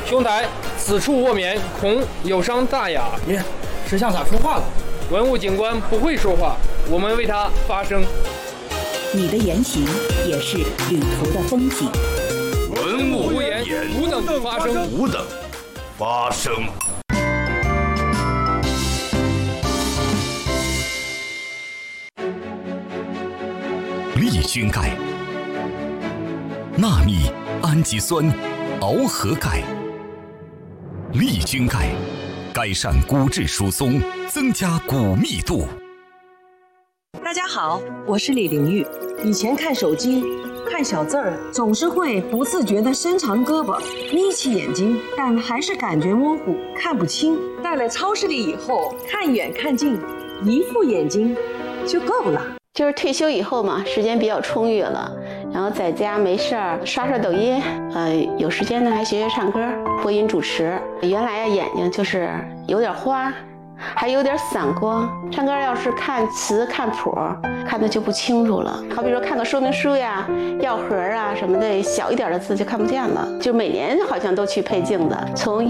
兄台，此处卧眠，恐有伤大雅。 爷，石像咋说话了？ 文物警官不会说话，我们为他发声。 你的言行也是旅途的风景。 文物无言，吾等发声。 吾等发声。 利菌钙、纳米氨基酸螯合钙。利菌钙改善骨质疏松，增加骨密度。 大家好，我是李玲玉。以前看手机看小字儿，总是会不自觉地伸长胳膊眯起眼睛，但还是感觉模糊，看不清。到了超视力以后，看远看近，一副眼睛就够了。 就是退休以后嘛，时间比较充裕了，然后在家没事儿刷刷抖音，有时间呢还学学唱歌、播音主持。原来眼睛就是有点花，还有点散光，唱歌要是看词看谱，看的就不清楚了。好比说看个说明书呀、药盒啊什么的，小一点的字就看不见了。就每年好像都去配镜子，从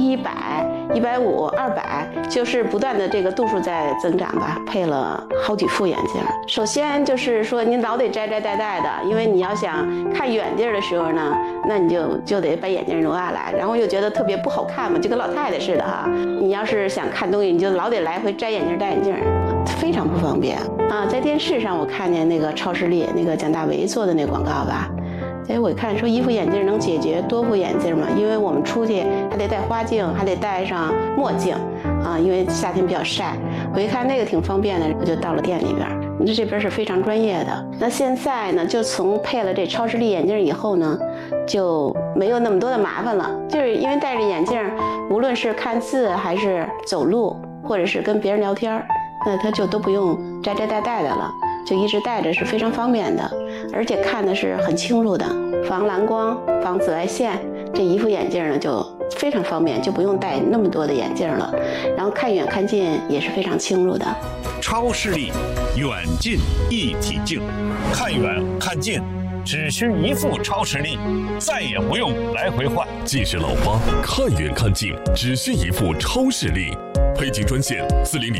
100、150、200，就是不断的这个度数在增长吧，配了好几副眼镜。首先就是说您老得摘摘戴戴的，因为你要想看远地儿的时候呢，那你就得把眼镜挪下来，然后又觉得特别不好看嘛，就跟老太太似的哈。你要是想看东西，你就老得来回摘眼镜戴眼镜，非常不方便啊。在电视上我看见那个超视力那个蒋大为做的那广告吧，我看说一副眼镜能解决多副眼镜嘛，因为我们出去还得戴花镜，还得戴上墨镜啊，因为夏天比较晒。我一看那个挺方便的，我就到了店里边。这边是非常专业的。那现在呢，就从配了这超视力眼镜以后呢，就没有那么多的麻烦了。就是因为戴着眼镜，无论是看字还是走路，或者是跟别人聊天，那他就都不用摘摘戴戴的了，就一直戴着是非常方便的，而且看的是很清楚的，防蓝光、防紫外线。这一副眼镜呢就非常方便，就不用戴那么多的眼镜了，然后看远看近也是非常清楚的。 超视力远近一体镜，看远看近只需一副超视力，再也不用来回换。 近视老花看远看近只需一副超视力，配镜专线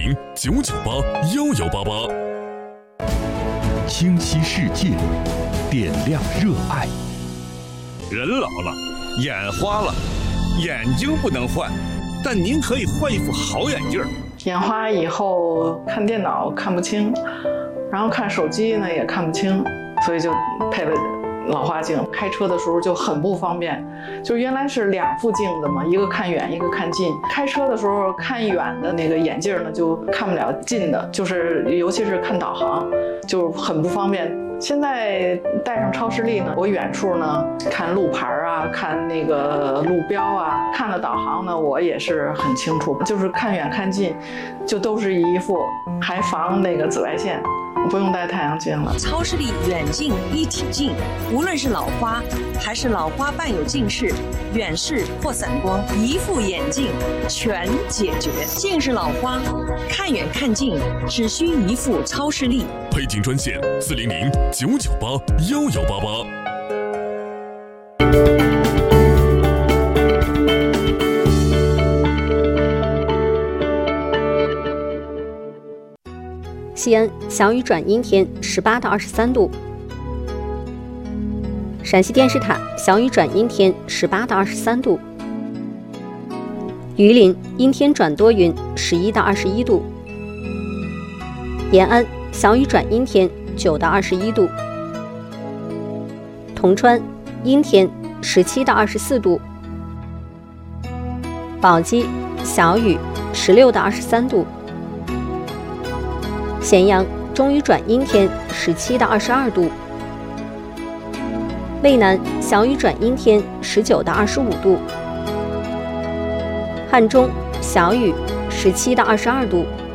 400-998-1188。 清晰世界，点亮热爱。 人老了，眼花了，眼睛不能换，但您可以换一副好眼镜。 眼花以后看电脑看不清，然后看手机呢也看不清，所以就配了老花镜。开车的时候就很不方便，就原来是2副镜子嘛，一个看远，一个看近。开车的时候看远的那个眼镜呢就看不了近的，就是尤其是看导航就很不方便。现在带上超视力呢，我远处呢看路牌啊，看那个路标啊，看了导航呢，我也是很清楚。就是看远看近，就都是一副，还防那个紫外线，不用戴太阳镜了。 超视力远近一体镜，无论是老花还是老花伴有近视、远视或散光，一副眼镜全解决。近视老花看远看近只需一副超视力。 配镜专线400-998-1188。 西安小雨转阴天，18到23度。陕西电视塔小雨转阴天，18到23度。榆林阴天转多云，11到21度。延安小雨转阴天，9到21度。铜川阴天，17到24度。宝鸡小雨，16到23度。咸阳中雨转阴天，17到22度。渭南小雨转阴天，19到25度。汉中小雨，17到22度。